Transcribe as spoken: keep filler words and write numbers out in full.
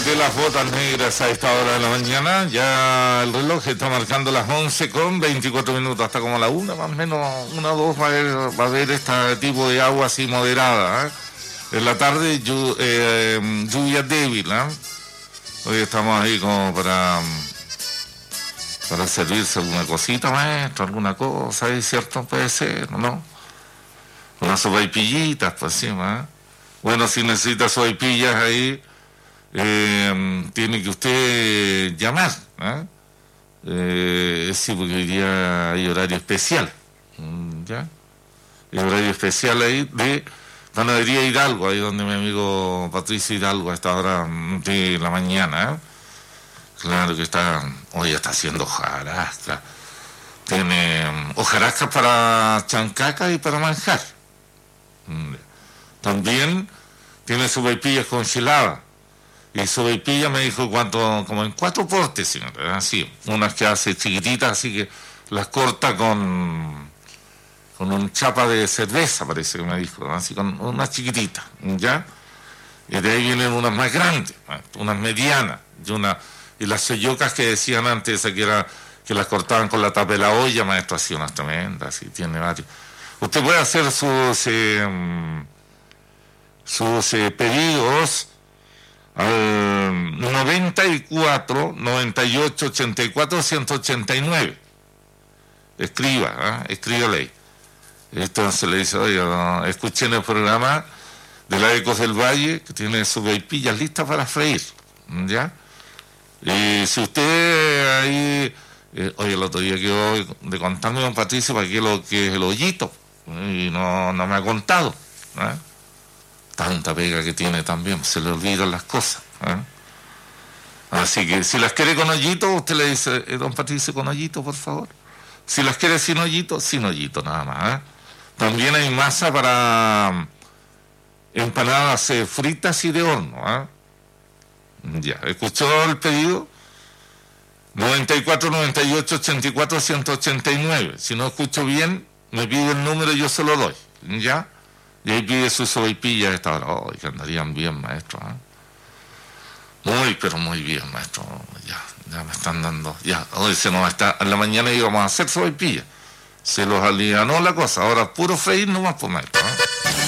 de las botas negras a esta hora de la mañana. Ya el reloj está marcando las once con veinticuatro minutos, hasta como la una, más o menos, una o dos va a haber, va a haber este tipo de agua así moderada, ¿eh? En la tarde llu- eh, lluvia débil, ¿eh? Hoy estamos ahí como para para servirse alguna cosita, maestro, alguna cosa ahí, ¿cierto? Puede ser, ¿no? Unas sopaipillitas, pues sí, ¿eh? Bueno, si necesita sopaipillas ahí, Eh, tiene que usted llamar, ¿eh? Eh, sí, porque hoy día hay horario especial, ¿ya? Hay horario especial ahí de Panadería Hidalgo, ahí donde mi amigo Patricio Hidalgo a esta hora de la mañana, ¿eh? Claro que está, hoy está haciendo hojarasca, tiene hojarasca para chancaca y para manjar, también tiene sopaipillas congeladas. Y sopaipilla me dijo cuánto, como en cuatro portes, señor, así, unas que hace chiquititas, así que las corta con con un chapa de cerveza, parece que me dijo, así con unas chiquititas, ¿ya? Y de ahí vienen unas más grandes, unas medianas, y una, y las sellocas que decían antes, esa que era, que las cortaban con la tapa de la olla, maestro, así unas tremendas, así, tiene varios. Usted puede hacer sus eh, sus eh, pedidos al noventa y cuatro, noventa y ocho, ochenta y cuatro, ciento ochenta y nueve. Escriba, ¿eh? Escríbale. Entonces le dice, oye, no, escuché en el programa de la Ecos del Valle que tiene sus sopaipillas listas para freír, ¿ya? Y si usted ahí, eh, oye, el otro día quedó de contarme don Patricio para qué lo que es el hoyito, y no, no me ha contado, ¿eh? Tanta pega que tiene también, se le olvidan las cosas, ¿eh? Así que si las quiere con hoyito, usted le dice, eh, don Patricio, con hoyito, por favor. Si las quiere sin hoyito, sin hoyito nada más, ¿eh? También hay masa para empanadas eh, fritas y de horno, ¿eh? Ya, ¿escuchó el pedido? noventa y cuatro, noventa y ocho, ochenta y cuatro, ciento ochenta y nueve. Si no escucho bien, me pide el número y yo se lo doy, ¿ya? Y ahí pide sus sopaipillas a esta hora. Oh, que andarían bien, maestro, ¿eh? Muy, pero muy bien, maestro. Ya, ya me están dando. Ya, hoy se nos está. En la mañana íbamos a hacer sopaipillas. Se los alivianó la cosa. Ahora puro freír nomás, pues, maestro, ¿eh?